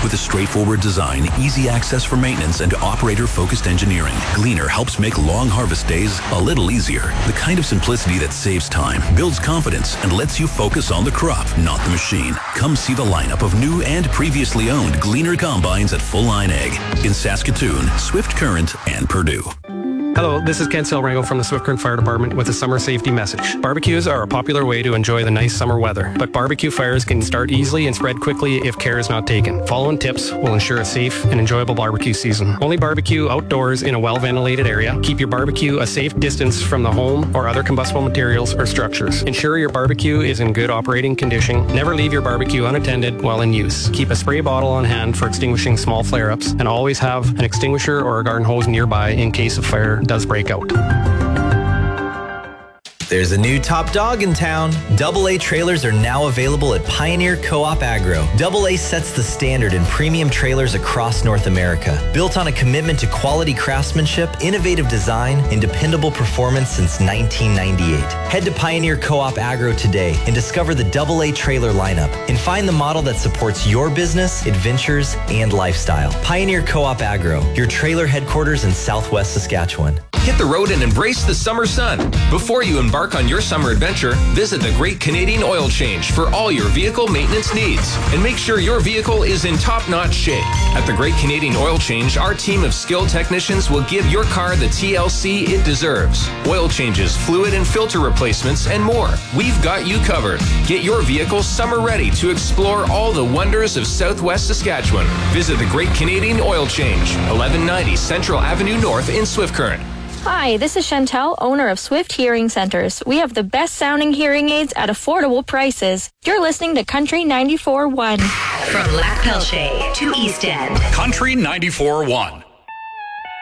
With a straightforward design, easy access for maintenance, and operator-focused engineering, Gleaner helps make long harvest days a little easier. The kind of simplicity that saves time, builds confidence, and lets you focus on the crop, not the machine. Come see the lineup of new and previously owned Gleaner combines at Full Line Ag in Saskatoon, Swift Current, and Purdue. Hello, this is Ken Silrango from the Swift Current Fire Department with a summer safety message. Barbecues are a popular way to enjoy the nice summer weather, but barbecue fires can start easily and spread quickly if care is not taken. Following tips will ensure a safe and enjoyable barbecue season. Only barbecue outdoors in a well-ventilated area. Keep your barbecue a safe distance from the home or other combustible materials or structures. Ensure your barbecue is in good operating condition. Never leave your barbecue unattended while in use. Keep a spray bottle on hand for extinguishing small flare-ups, and always have an extinguisher or a garden hose nearby in case a fire does break out. There's a new top dog in town. AA trailers are now available at Pioneer Co-op Agro. AA sets the standard in premium trailers across North America. Built on a commitment to quality craftsmanship, innovative design, and dependable performance since 1998. Head to Pioneer Co-op Agro today and discover the AA trailer lineup and find the model that supports your business, adventures, and lifestyle. Pioneer Co-op Agro, your trailer headquarters in Southwest Saskatchewan. Hit the road and embrace the summer sun. Before you embark on your summer adventure, visit the Great Canadian Oil Change for all your vehicle maintenance needs. And make sure your vehicle is in top-notch shape. At the Great Canadian Oil Change, our team of skilled technicians will give your car the TLC it deserves. Oil changes, fluid and filter replacements, and more. We've got you covered. Get your vehicle summer ready to explore all the wonders of Southwest Saskatchewan. Visit the Great Canadian Oil Change, 1190 Central Avenue North in Swift Current. Hi, this is Chantel, owner of Swift Hearing Centers. We have the best sounding hearing aids at affordable prices. You're listening to Country 94.1. From Lac Pelche to East End. Country 94.1.